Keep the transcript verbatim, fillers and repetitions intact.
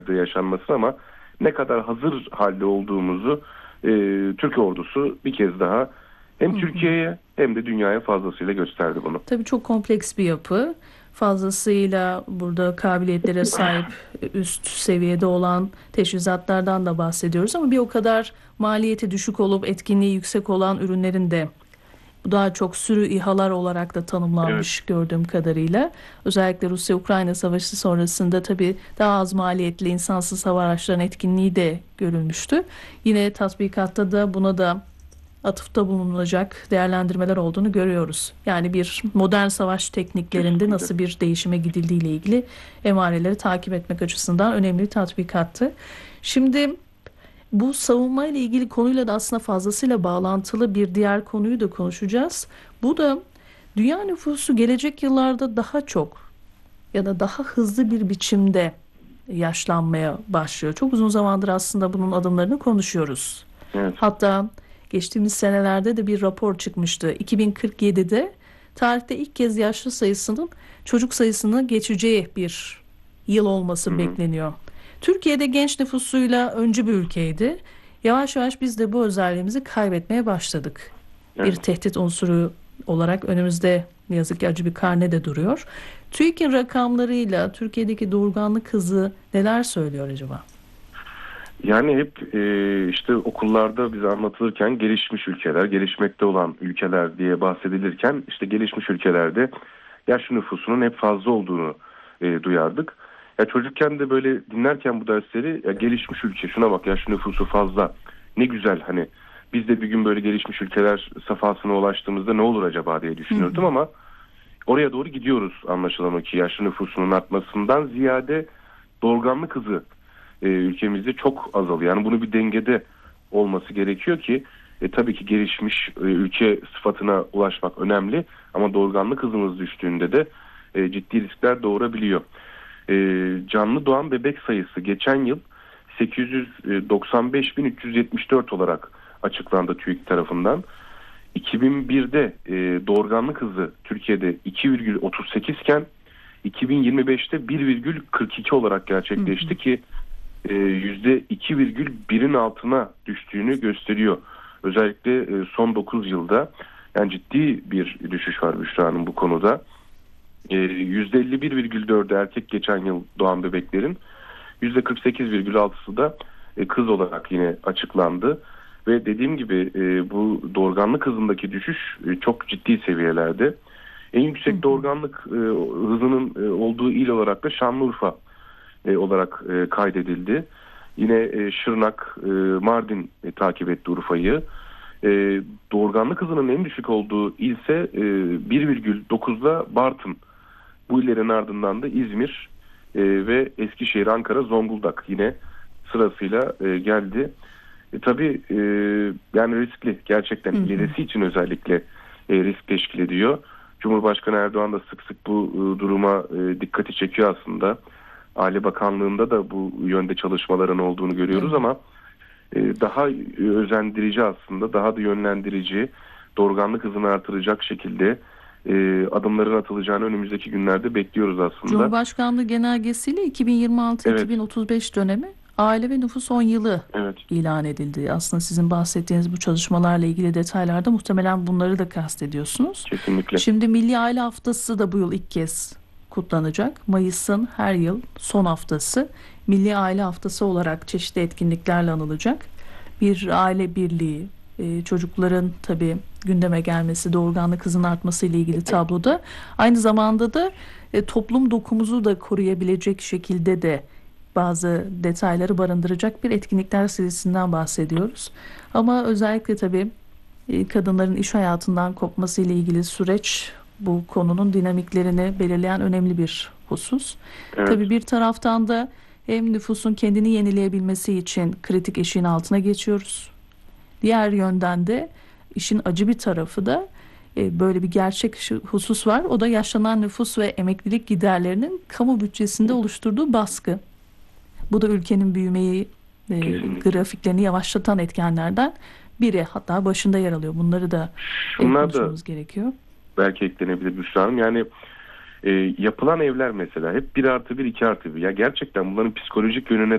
yaşanması ama ne kadar hazır halde olduğumuzu e, Türk ordusu bir kez daha hem Türkiye'ye hem de dünyaya fazlasıyla gösterdi bunu. Tabii çok kompleks bir yapı. Fazlasıyla burada kabiliyetlere sahip üst seviyede olan teçhizatlardan da bahsediyoruz ama bir o kadar maliyeti düşük olup etkinliği yüksek olan ürünlerin de bu daha çok sürü İHA'lar olarak da Evet. tanımlanmış gördüğüm kadarıyla. Özellikle Rusya-Ukrayna savaşı sonrasında tabii daha az maliyetli insansız hava araçlarının etkinliği de görülmüştü. Yine tatbikatta da buna da atıfta bulunulacak değerlendirmeler olduğunu görüyoruz. Yani bir modern savaş tekniklerinde Kesinlikle. nasıl bir değişime gidildiği ile ilgili emareleri takip etmek açısından önemli bir tatbikattı. Şimdi bu savunma ile ilgili konuyla da aslında fazlasıyla bağlantılı bir diğer konuyu da konuşacağız. Bu da dünya nüfusu gelecek yıllarda daha çok ya da daha hızlı bir biçimde yaşlanmaya başlıyor. Çok uzun zamandır aslında bunun adımlarını konuşuyoruz. Evet. Hatta geçtiğimiz senelerde de bir rapor çıkmıştı. iki bin kırk yedide tarihte ilk kez yaşlı sayısının çocuk sayısını geçeceği bir yıl olması Hı hı. bekleniyor. Türkiye'de genç nüfusuyla öncü bir ülkeydi. Yavaş yavaş biz de bu özelliğimizi kaybetmeye başladık. Bir Evet. tehdit unsuru olarak önümüzde ne yazık ki acı bir karne de duruyor. TÜİK'in rakamlarıyla Türkiye'deki doğurganlık hızı neler söylüyor acaba? Yani hep e, işte okullarda bize anlatılırken gelişmiş ülkeler, gelişmekte olan ülkeler diye bahsedilirken işte gelişmiş ülkelerde yaşlı nüfusunun hep fazla olduğunu e, duyardık. Ya çocukken de böyle dinlerken bu dersleri ya gelişmiş ülke şuna bak yaşlı nüfusu fazla ne güzel hani biz de bir gün böyle gelişmiş ülkeler safhasına ulaştığımızda ne olur acaba diye düşünürdüm ama oraya doğru gidiyoruz anlaşılan o ki yaşlı nüfusunun artmasından ziyade doğurganlık hızı e, ülkemizde çok azalıyor. Yani bunu bir dengede olması gerekiyor ki e, tabii ki gelişmiş e, ülke sıfatına ulaşmak önemli ama doğurganlık hızımız düştüğünde de e, ciddi riskler doğurabiliyor. E, canlı doğan bebek sayısı geçen yıl sekiz yüz doksan beş bin üç yüz yetmiş dört olarak açıklandı TÜİK tarafından. iki bin birde e, doğurganlık hızı Türkiye'de iki virgül otuz sekiz iken iki bin yirmi beşte bir virgül kırk iki olarak gerçekleşti ki e, yüzde iki virgül birin altına düştüğünü gösteriyor. Özellikle e, son dokuz yılda yani ciddi bir düşüş var Büşra Hanım bu konuda. E, yüzde elli bir virgül dördü erkek geçen yıl doğan bebeklerin yüzde kırk sekiz virgül altısı da e, kız olarak yine açıklandı. Ve dediğim gibi e, bu doğurganlık hızındaki düşüş e, çok ciddi seviyelerde. En yüksek doğurganlık e, hızının e, olduğu il olarak da Şanlıurfa e, olarak e, kaydedildi. Yine e, Şırnak, e, Mardin e, takip etti Urfa'yı. E, doğurganlık hızının en düşük olduğu ilse e, bir virgül dokuzla Bartın. Bu illerin ardından da İzmir e, ve Eskişehir, Ankara, Zonguldak yine sırasıyla e, geldi. E, tabii e, yani riskli gerçekten ilerisi için özellikle e, risk teşkil ediyor. Cumhurbaşkanı Erdoğan da sık sık bu e, duruma e, dikkati çekiyor aslında. Aile Bakanlığı'nda da bu yönde çalışmaların olduğunu görüyoruz ama e, daha özendirici aslında daha da yönlendirici doğurganlık hızını artıracak şekilde e, adımların atılacağını önümüzdeki günlerde bekliyoruz aslında. Cumhurbaşkanlığı genelgesiyle iki bin yirmi altı iki bin otuz beş evet. dönemi aile ve nüfus on yılı evet. ilan edildi. Aslında sizin bahsettiğiniz bu çalışmalarla ilgili detaylarda muhtemelen bunları da kastediyorsunuz. Kesinlikle. Şimdi Milli Aile Haftası da bu yıl ilk kez kutlanacak. Mayıs'ın her yıl son haftası Milli Aile Haftası olarak çeşitli etkinliklerle anılacak. Bir aile birliği, çocukların tabii gündeme gelmesi, doğurganlık hızının artması ile ilgili tabloda aynı zamanda da toplum dokumuzu da koruyabilecek şekilde de bazı detayları barındıracak bir etkinlikler serisinden bahsediyoruz. Ama özellikle tabii kadınların iş hayatından kopması ile ilgili süreç bu konunun dinamiklerini belirleyen önemli bir husus. Evet. Tabii bir taraftan da hem nüfusun kendini yenileyebilmesi için kritik eşiğin altına geçiyoruz. Diğer yönden de işin acı bir tarafı da e, böyle bir gerçek husus var. O da yaşlanan nüfus ve emeklilik giderlerinin kamu bütçesinde oluşturduğu baskı. Bu da ülkenin büyümeyi, e, grafiklerini yavaşlatan etkenlerden biri. Hatta başında yer alıyor. Bunları da konuşmamız gerekiyor. Belki eklenebilir Büşra Hanım. Yani e, yapılan evler mesela hep bir artı bir, iki artı bir. Ya gerçekten bunların psikolojik yönüne